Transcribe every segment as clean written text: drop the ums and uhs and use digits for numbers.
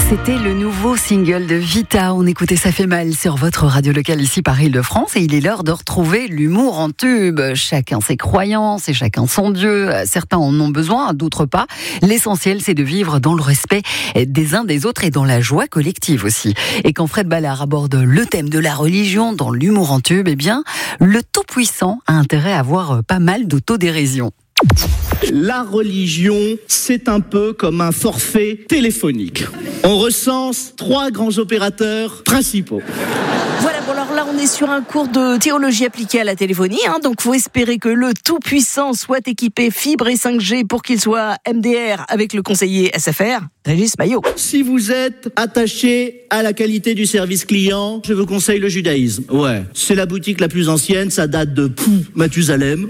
C'était le nouveau single de Vita. On écoutait Ça fait mal sur votre radio locale ici par Île-de-France et il est l'heure de retrouver l'humour en tube. Chacun ses croyances et chacun son Dieu. Certains en ont besoin, d'autres pas. L'essentiel, c'est de vivre dans le respect des uns des autres et dans la joie collective aussi. Et quand Fred Ballard aborde le thème de la religion dans l'humour en tube, eh bien, le Tout-Puissant a intérêt à avoir pas mal d'autodérision. La religion, c'est un peu comme un forfait téléphonique. On recense 3 grands opérateurs principaux. Voilà, bon alors là on est sur un cours de théologie appliquée à la téléphonie, donc faut espérer que le Tout-Puissant soit équipé fibre et 5G pour qu'il soit MDR avec le conseiller SFR, Régis Maillot. Si vous êtes attaché à la qualité du service client, je vous conseille le judaïsme. Ouais, c'est la boutique la plus ancienne, ça date de Mathusalem.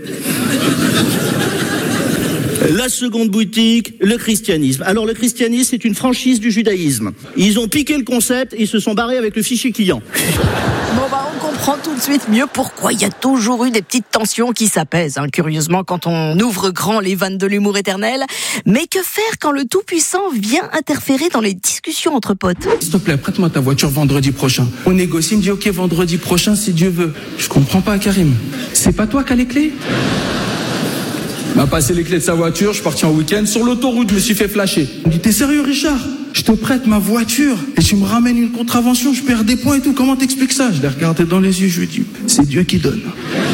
La seconde boutique, le christianisme. Alors le christianisme, c'est une franchise du judaïsme. Ils ont piqué le concept et ils se sont barrés avec le fichier client. Bon on comprend tout de suite mieux pourquoi il y a toujours eu des petites tensions qui s'apaisent, curieusement quand on ouvre grand les vannes de l'humour éternel. Mais que faire quand le Tout-Puissant vient interférer dans les discussions entre potes ? S'il te plaît, prête-moi ta voiture vendredi prochain. On négocie, il me dit ok vendredi prochain si Dieu veut. Je comprends pas Karim. C'est pas toi qui as les clés ? M'a passé les clés de sa voiture, je suis parti en week-end. Sur l'autoroute, je me suis fait flasher. Il me dit, t'es sérieux, Richard ? Je te prête ma voiture et tu me ramènes une contravention, je perds des points et tout. Comment t'expliques ça ? Je l'ai regardé dans les yeux, je lui ai dit, c'est Dieu qui donne.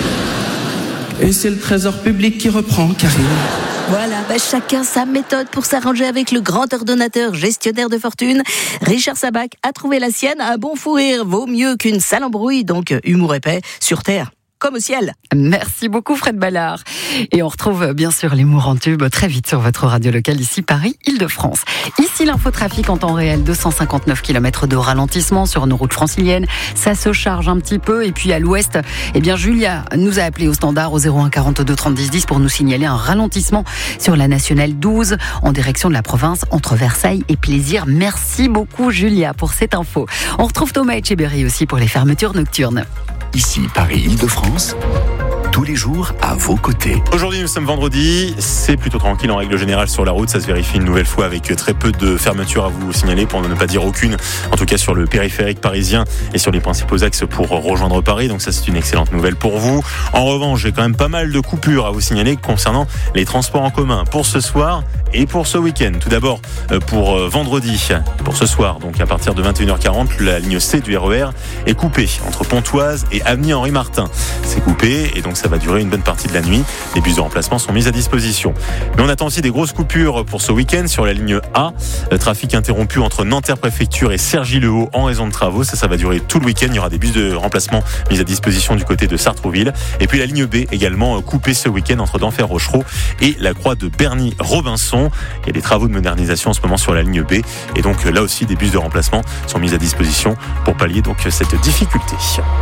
Et c'est le trésor public qui reprend, Karim. Voilà, chacun sa méthode pour s'arranger avec le grand ordonnateur gestionnaire de fortune. Richard Sabac a trouvé la sienne. Un bon fou rire vaut mieux qu'une sale embrouille, donc humour épais sur Terre. Comme au ciel. Merci beaucoup Fred Ballard. Et on retrouve bien sûr l'humour en tube très vite sur votre radio locale ici Paris, Île-de-France. Ici l'infotrafic en temps réel, 259 km de ralentissement sur nos routes franciliennes. Ça se charge un petit peu et puis à l'ouest, Julia nous a appelé au standard au 01 42 30 10 10 pour nous signaler un ralentissement sur la nationale 12 en direction de la province entre Versailles et Plaisir. Merci beaucoup Julia pour cette info. On retrouve Thomas Etcheberry aussi pour les fermetures nocturnes. Ici Paris, Île-de-France, tous les jours à vos côtés. Aujourd'hui, nous sommes vendredi, c'est plutôt tranquille en règle générale sur la route, ça se vérifie une nouvelle fois avec très peu de fermetures à vous signaler, pour ne pas dire aucune, en tout cas sur le périphérique parisien et sur les principaux axes pour rejoindre Paris, donc ça c'est une excellente nouvelle pour vous. En revanche, j'ai quand même pas mal de coupures à vous signaler concernant les transports en commun pour ce soir et pour ce week-end. Tout d'abord, pour vendredi, pour ce soir, donc à partir de 21h40, la ligne C du RER est coupée entre Pontoise et avenue Henri Martin. C'est coupé et donc ça va durer une bonne partie de la nuit. Les bus de remplacement sont mis à disposition. Mais on attend aussi des grosses coupures pour ce week-end sur la ligne A. Trafic interrompu entre Nanterre-Préfecture et Cergy-le-Haut en raison de travaux. Ça va durer tout le week-end. Il y aura des bus de remplacement mis à disposition du côté de Sartrouville. Et puis la ligne B également coupée ce week-end entre Denfert-Rochereau et la croix de Berny-Robinson. Il y a des travaux de modernisation en ce moment sur la ligne B. Et donc là aussi, des bus de remplacement sont mis à disposition pour pallier donc cette difficulté.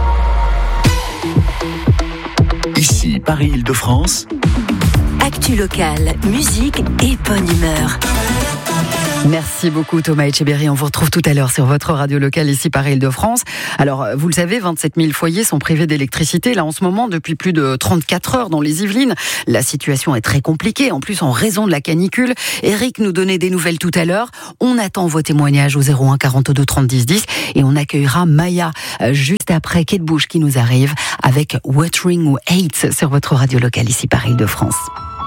Ici, Paris, Île-de-France. Actu locale, musique et bonne humeur. Merci beaucoup Thomas Etcheberry. On vous retrouve tout à l'heure sur votre radio locale ici par Île-de-France. Alors, vous le savez, 27 000 foyers sont privés d'électricité là en ce moment depuis plus de 34 heures dans les Yvelines. La situation est très compliquée, en plus en raison de la canicule. Eric nous donnait des nouvelles tout à l'heure. On attend vos témoignages au 01 42 30 10 10 et on accueillera Maya juste après Kate Bush qui nous arrive avec Watering Who Hates sur votre radio locale ici par Île-de-France.